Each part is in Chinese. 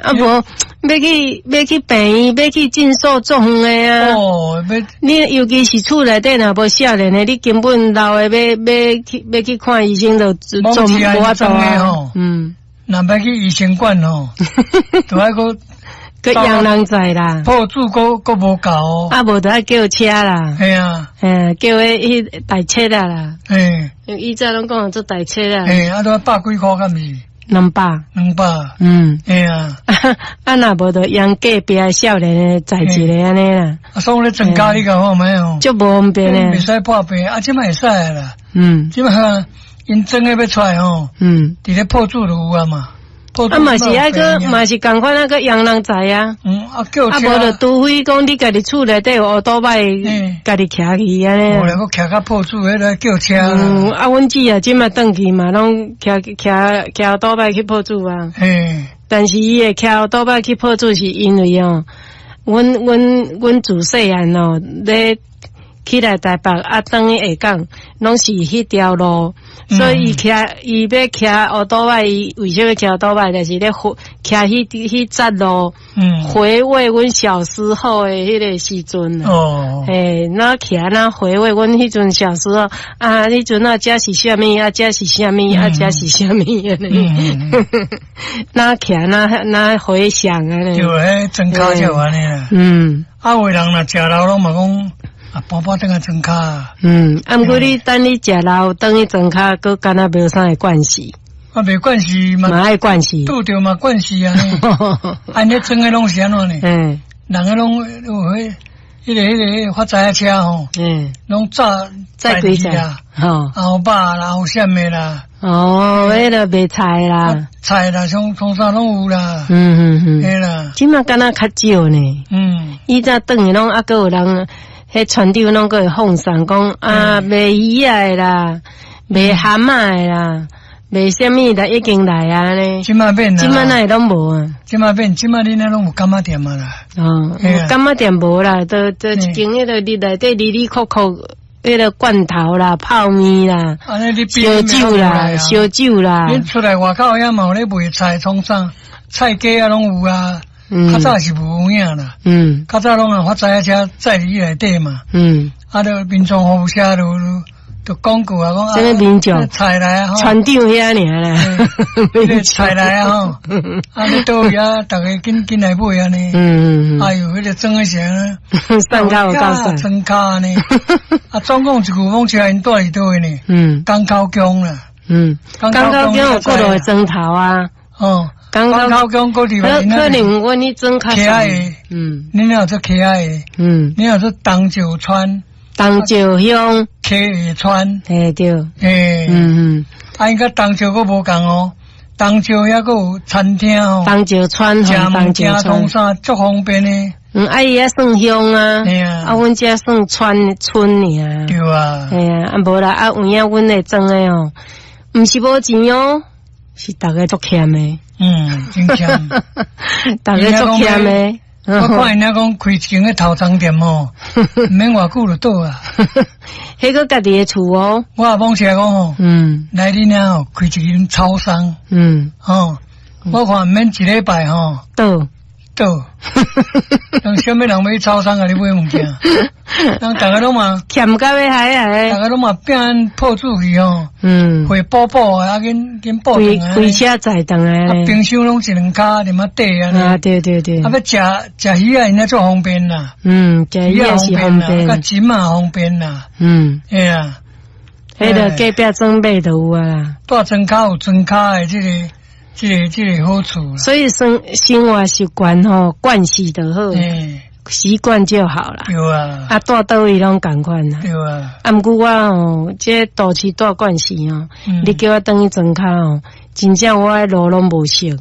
啊无要去病院，要去诊所做远的啊。 哦， 你尤其是厝内底若无少年的，你根本老的要去看医生就做无法度啊。 若要去医生馆吼，都爱个洋人在啦， 破住个无够哦。 啊，无就爱叫车啦。 系啊， 叫迄台车啦。以前拢讲做台车啦。 啊，都100几块，敢是 200。 系啊。 啊，若无就养隔壁少年的在一个安尼啦。 啊，所以咧增加你个好没有？ 足无方便咧。 袂使破病，啊，即摆会使啦。即摆因真诶要出来吼。伫咧破住就有啊嘛。 啊，嘛是那个，嘛是共款那个洋人在啊。 叫车。 啊，无就除非讲你家己厝内底有乌多摆，家己骑去安尼。 无咧，我骑到破厝，迄个叫车。 啊，阮姊啊，即马转去嘛，拢骑乌多摆去破厝啊。但是伊会骑乌多摆去破厝，是因为哦，阮自细汉哦，咧起来台北啊，转去下港，拢是迄条路。所以伊要骑乌多摆，伊为什么骑乌多摆？就是咧骑迄窄路，回味阮小时候的迄个时阵啊。那骑那回味阮迄阵小时候啊，迄阵啊，这是啥物啊，这是啥物啊，这是啥物安尼。那骑那回想安尼。 就迄增卡就安尼啦。啊，有人若食老拢嘛讲。啊，搬等下装卡。啊， 毋过你等你食老，等你装卡，佮敢若无啥关系。 啊，没关系嘛， 爱关系。 拄着嘛关系啊。安尼装诶拢是安怎呢？人诶拢有迄个发财车吼。拢载几只啊？后爸啦，后什么啦？ 迄个卖菜啦。 菜啦，从啥拢有啦。嘿啦。 即马敢若较少呢。以前转去拢还有人。迄船长拢个会放送讲啊，卖鱼仔啦，卖蛤蟆的啦，卖什么啦，已经来啊呢。 即马变啦， 即马哪会拢无啊？ 即马变，即马恁那拢有柑仔店啊啦。 柑仔店无啦，都一间迄个里内底里里扣扣，迄个罐头啦、泡面啦、烧酒啦、烧酒啦。 恁出来外口遐嘛有咧卖菜，从啥菜价啊拢有啊。较早是无影啦，较早拢发财车载伫内底嘛，啊，就民众服务车就广告啊，讲什么民众菜来啊， 船长遐尔啦， 菜来啊吼，啊，你倒去啊，大家紧来买啊呢，哎呦，迄个装诶啥， 上卡有够爽， 装卡呢，啊，总共一句讲车因住伫倒位呢，港口乡啦， 港口乡有过路诶砖头啊， 港口乡嗰地方， 可能阮迄种较可爱的，恁有做可爱的，恁有做东石川， 东石乡， 溪川， 对， 啊，因甲东石佫无共哦，东石遐佫有餐厅哦， 东石川， 食物件从啥足方便的， 啊，伊遐算乡啊，啊，阮遮算村尔， 对啊， 啊，无啦，啊，有影阮会装的哦，毋是无钱哦，是逐个足欠的。 真欠， 大家足欠的。 我看人家讲开一间个头汤店吼，毋免偌久就倒啊。 迄个家己的厝哦。 我也帮车讲吼，来恁遐吼开一间超商，我看毋免一礼拜吼倒，让什么人要去超商啊？你买物件，让大家拢嘛欠到要害啊！ 大家拢嘛变破出去吼，会补啊，紧补上啊， 开车载上来， 冰箱拢一两卡连嘛底啊， 对， 啊要食鱼啊，人家做方便啦， 食鱼也是方便， 甲钱嘛方便啦，哎啊， 迄个隔壁装备都有啊， 带装卡有装卡的这个好处， 所以生活习惯吼，惯习就好，习惯就好啦。 对啊， 啊，住倒位拢共款啦。 对啊， 啊，毋过我吼，这都市住惯习吼，你叫我等去装卡吼，真正我的路拢无熟。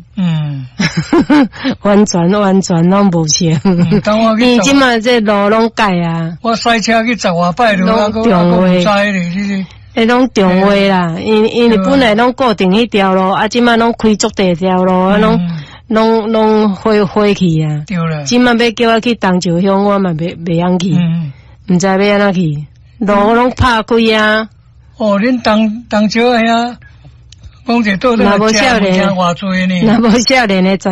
完全拢无熟。你即马这路拢改啊。 我赛车去10外摆路， 拢重话。迄拢重话啦，因为本来拢固定迄条路，啊，即马拢开足地条路，啊，拢回去啊。 对啦。 即马要叫我去东石乡，我嘛袂晓去，毋知要安怎去，路拢拍开啊。 恁东石遐，讲者倒来食物件偌济呢？ 若无少年的